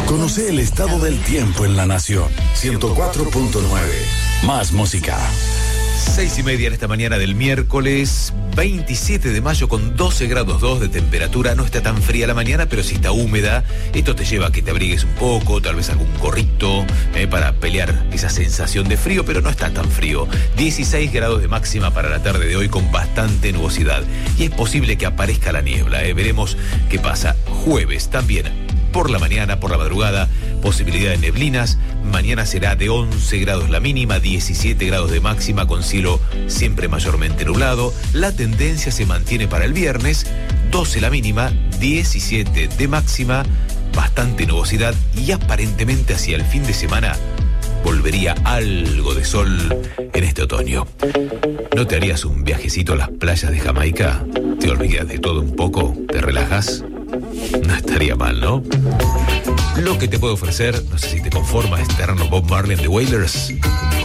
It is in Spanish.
Conoce el estado del tiempo en la nación. 104.9. Más música. 6:30 en esta mañana del miércoles 27 de mayo con 12 grados 2 de temperatura. No está tan fría la mañana, pero sí está húmeda. Esto te lleva a que te abrigues un poco, tal vez algún gorrito para pelear esa sensación de frío, pero no está tan frío. 16 grados de máxima para la tarde de hoy con bastante nubosidad. Y es posible que aparezca la niebla. Veremos qué pasa. Jueves también. Por la mañana, por la madrugada, posibilidad de neblinas. Mañana será de 11 grados la mínima, 17 grados de máxima con cielo siempre mayormente nublado. La tendencia se mantiene para el viernes, 12 la mínima, 17 de máxima, bastante nubosidad y aparentemente hacia el fin de semana volvería algo de sol en este otoño. ¿No te harías un viajecito a las playas de Jamaica? ¿Te olvidas de todo un poco? ¿Te relajas? No estaría mal, ¿no? Lo que te puedo ofrecer, no sé si te conforma, es tenernos Bob Marley and the Wailers.